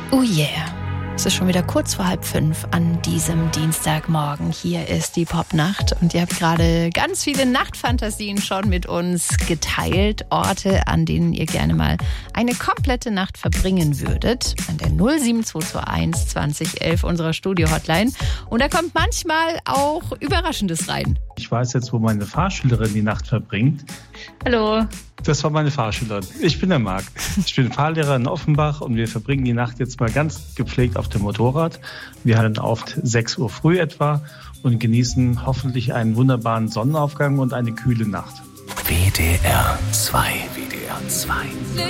Oh yeah. Es ist schon wieder kurz vor 4:30 an diesem Dienstagmorgen. Hier ist die Popnacht und ihr habt gerade ganz viele Nachtfantasien schon mit uns geteilt. Orte, an denen ihr gerne mal eine komplette Nacht verbringen würdet. An der 07221 20 11 unserer Studio-Hotline. Und da kommt manchmal auch Überraschendes rein. Ich weiß jetzt, wo meine Fahrschülerin die Nacht verbringt. Hallo. Das war meine Fahrschülerin. Ich bin der Marc. Ich bin Fahrlehrer in Offenbach und wir verbringen die Nacht jetzt mal ganz gepflegt auf dem Motorrad. Wir halten oft 6 Uhr früh etwa und genießen hoffentlich einen wunderbaren Sonnenaufgang und eine kühle Nacht. WDR 2. WDR 2.